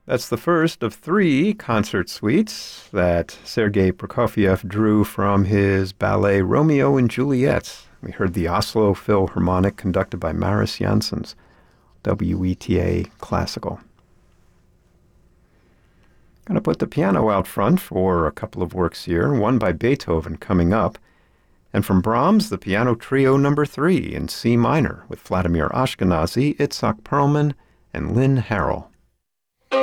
That's the first of three concert suites that Sergei Prokofiev drew from his ballet Romeo and Juliet. We heard the Oslo Philharmonic conducted by Maris Janssens, WETA Classical. Going to put the piano out front for a couple of works here, one by Beethoven coming up, and from Brahms, the Piano Trio No. 3 in C minor with Vladimir Ashkenazy, Itzhak Perlman, and Lynn Harrell.